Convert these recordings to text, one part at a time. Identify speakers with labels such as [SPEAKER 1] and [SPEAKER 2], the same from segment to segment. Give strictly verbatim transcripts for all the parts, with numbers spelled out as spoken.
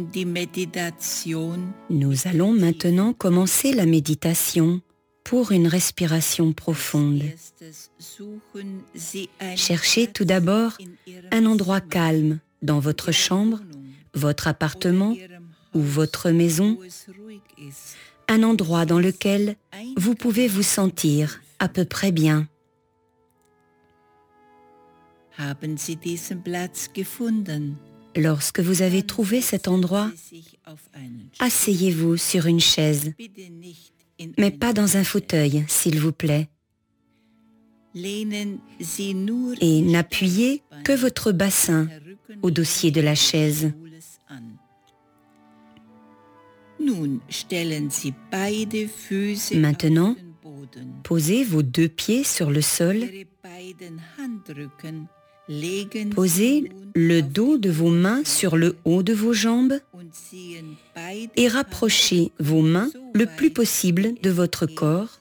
[SPEAKER 1] Nous allons maintenant commencer la méditation pour une respiration profonde. Cherchez tout d'abord un endroit calme dans votre chambre, votre appartement ou votre maison, un endroit dans lequel vous pouvez vous sentir à peu près bien. Lorsque vous avez trouvé cet endroit, asseyez-vous sur une chaise, mais pas dans un fauteuil, s'il vous plaît. Et n'appuyez que votre bassin au dossier de la chaise. Maintenant, posez vos deux pieds sur le sol. Posez le dos de vos mains sur le haut de vos jambes et rapprochez vos mains le plus possible de votre corps,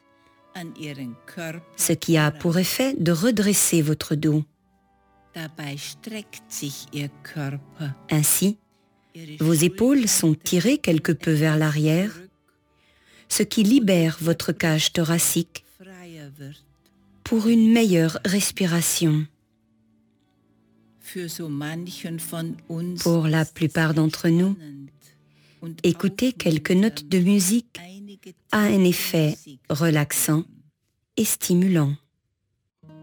[SPEAKER 1] ce qui a pour effet de redresser votre dos. Ainsi, vos épaules sont tirées quelque peu vers l'arrière, ce qui libère votre cage thoracique pour une meilleure respiration. Pour la plupart d'entre nous, écouter quelques notes de musique a un effet relaxant et stimulant.